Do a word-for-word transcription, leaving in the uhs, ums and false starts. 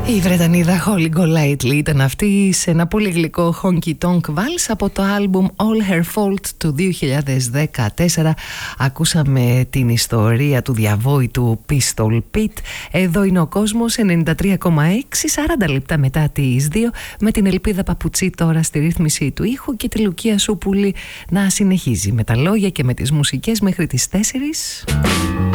Η Βρετανίδα Holly Golightly ήταν αυτή σε ένα πολύ γλυκό honky tonk vals από το άλμπουμ All Her Fault του δύο χιλιάδες δεκατέσσερα. Ακούσαμε την ιστορία του διαβόητου Pistol Pete. Εδώ είναι ο κόσμος, ενενήντα τρία κόμμα έξι, σαράντα λεπτά μετά τις δύο, με την Ελπίδα Παπουτσί τώρα στη ρύθμιση του ήχου και τη Λουκία Σούπουλη να συνεχίζει με τα λόγια και με τις μουσικές μέχρι τις τέσσερις.